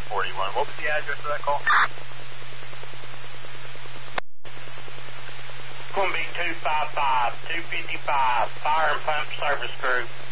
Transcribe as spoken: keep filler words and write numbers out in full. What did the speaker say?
forty-one. What was the address of that call? It's going to be two five five, two fifty-five, Fire and Pump Service Group.